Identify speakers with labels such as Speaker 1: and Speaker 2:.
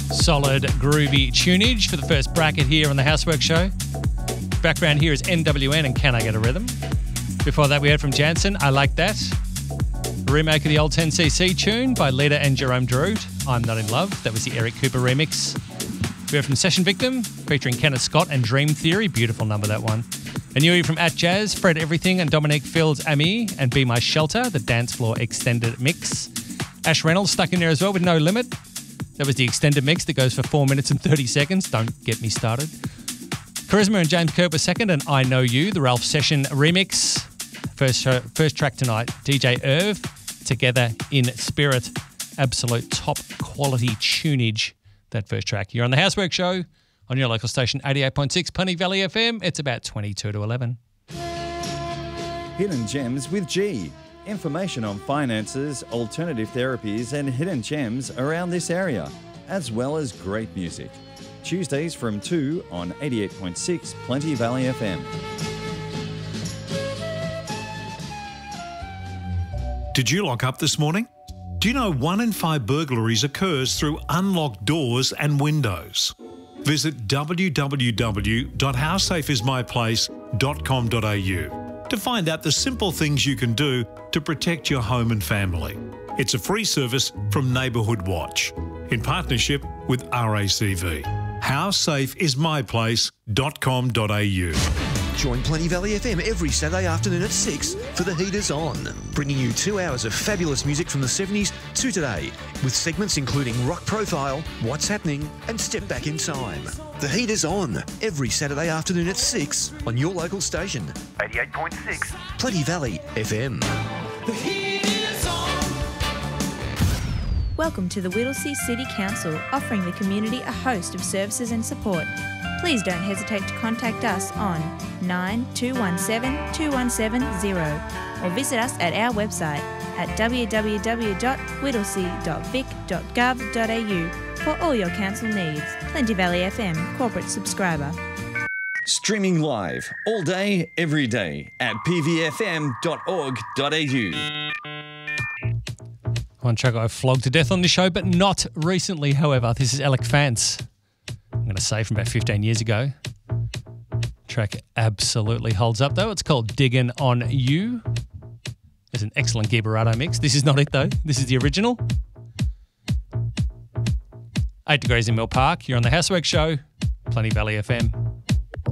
Speaker 1: Solid, groovy tunage for the first bracket here on the Housework Show. Background here is NWN and Can I Get a Rhythm? Before that, we heard from Jansen, I Like That. A remake of the old 10cc tune by Lita and Jerome Drude, I'm Not In Love. That was the Eric Cooper remix. We heard from Session Victim, featuring Kenneth Scott and Dream Theory. Beautiful number, that one. A newie from At Jazz, Fred Everything and Dominique Fields Ami and Be My Shelter, the Dance Floor extended mix. Ash Reynolds stuck in there as well with No Limit. That was the extended mix that goes for 4 minutes and 30 seconds. Don't get me started. Charisma and James Kirk were second, and I Know You, the Ralph Session remix. First track tonight, DJ Irv, Together in Spirit. Absolute top quality tunage, that first track. You're on the Housework Show on your local station, 88.6 Plenty Valley FM. It's about 22 to 11.
Speaker 2: Hidden Gems with G. Information on finances, alternative therapies and hidden gems around this area, as well as great music. Tuesdays from 2 on 88.6 Plenty Valley FM.
Speaker 3: Did you lock up this morning? Do you know 1 in 5 burglaries occurs through unlocked doors and windows? Visit www.howsafeismyplace.com.au to find out the simple things you can do to protect your home and family. It's a free service from Neighbourhood Watch in partnership with RACV. Howsafeismyplace.com.au.
Speaker 4: Join Plenty Valley FM every Saturday afternoon at 6 for The Heaters On, bringing you 2 hours of fabulous music from the 70s to today, with segments including Rock Profile, What's Happening and Step Back in Time. The Heaters On, every Saturday afternoon at 6 on your local station, 88.6 Plenty Valley FM.
Speaker 5: The Heaters On.
Speaker 6: Welcome to the Whittlesea City Council, offering the community a host of services and support. Please don't hesitate to contact us on 9217 2170 or visit us at our website at www.whittlesea.vic.gov.au for all your council needs. Plenty Valley FM, corporate subscriber.
Speaker 2: Streaming live all day, every day at pvfm.org.au.
Speaker 1: One track I flogged to death on the show, but not recently, however. This is Alec Vance. I'm going to say from about 15 years ago. Track absolutely holds up, though. It's called Diggin' On You. It's an excellent Guy Barato mix. This is not it, though. This is the original. 8 degrees in Mill Park. You're on the Housework Show, Plenty Valley FM.